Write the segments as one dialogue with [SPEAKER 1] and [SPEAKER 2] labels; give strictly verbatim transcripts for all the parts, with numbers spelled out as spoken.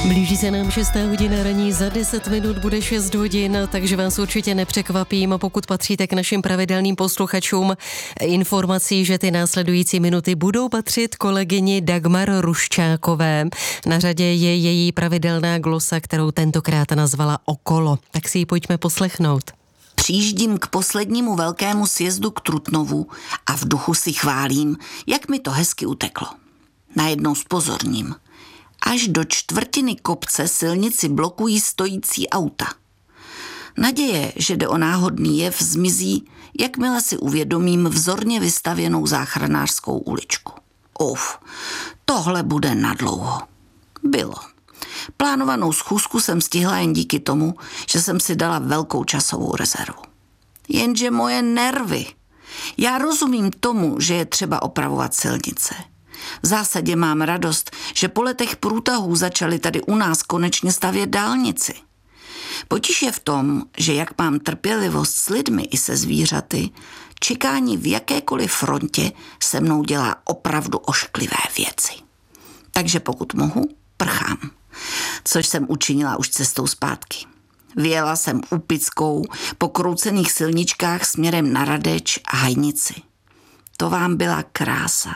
[SPEAKER 1] Blíží se nám šestá hodina ranní, za deset minut bude šest hodin, takže vás určitě nepřekvapím, pokud patříte k našim pravidelným posluchačům, informací, že ty následující minuty budou patřit kolegyni Dagmar Ruščákové. Na řadě je její pravidelná glosa, kterou tentokrát nazvala Okolo. Tak si ji pojďme poslechnout.
[SPEAKER 2] Přijíždím k poslednímu velkému sjezdu k Trutnovu a v duchu si chválím, jak mi to hezky uteklo. Najednou zpozorním. Až do čtvrtiny kopce silnici blokují stojící auta. Naděje, že jde o náhodný jev, zmizí, jakmile si uvědomím vzorně vystavěnou záchranářskou uličku. Uf, tohle bude nadlouho. Bylo. Plánovanou schůzku jsem stihla jen díky tomu, že jsem si dala velkou časovou rezervu. Jenže moje nervy. Já rozumím tomu, že je třeba opravovat silnice. V zásadě mám radost, že po letech průtahů začali tady u nás konečně stavět dálnici. Potíž je v tom, že jak mám trpělivost s lidmi i se zvířaty, čekání v jakékoliv frontě se mnou dělá opravdu ošklivé věci. Takže pokud mohu, prchám. Což jsem učinila už cestou zpátky. Vyjela jsem Úpickou po kroucených silničkách směrem na Radeč a Hajnici. To vám byla krása.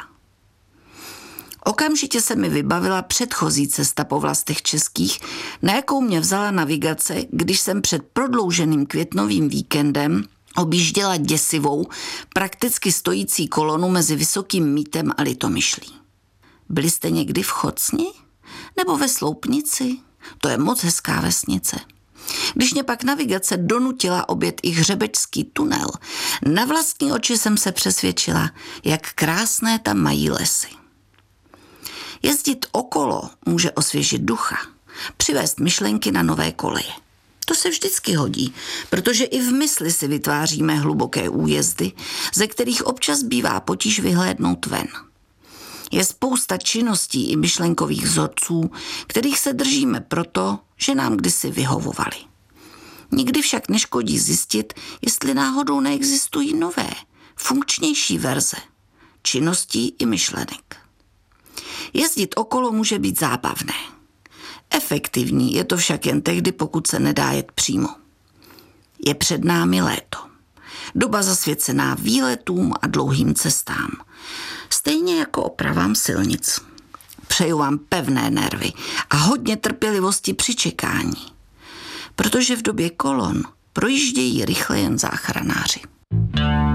[SPEAKER 2] Okamžitě se mi vybavila předchozí cesta po vlastech českých, na jakou mě vzala navigace, když jsem před prodlouženým květnovým víkendem objížděla děsivou, prakticky stojící kolonu mezi Vysokým Mítem a Litomyšlí. Byli jste někdy v Chocni? Nebo ve Sloupnici? To je moc hezká vesnice. Když mě pak navigace donutila objet i hřebečský tunel, na vlastní oči jsem se přesvědčila, jak krásné tam mají lesy. Jezdit okolo může osvěžit ducha, přivést myšlenky na nové koleje. To se vždycky hodí, protože i v mysli si vytváříme hluboké újezdy, ze kterých občas bývá potíž vyhlédnout ven. Je spousta činností i myšlenkových vzorců, kterých se držíme proto, že nám kdysi vyhovovali. Nikdy však neškodí zjistit, jestli náhodou neexistují nové, funkčnější verze činností i myšlenek. Jezdit okolo může být zábavné. Efektivní je to však jen tehdy, pokud se nedá jet přímo. Je před námi léto. Doba zasvěcená výletům a dlouhým cestám. Stejně jako opravám silnic. Přeju vám pevné nervy a hodně trpělivosti při čekání. Protože v době kolon projíždějí rychle jen záchranáři.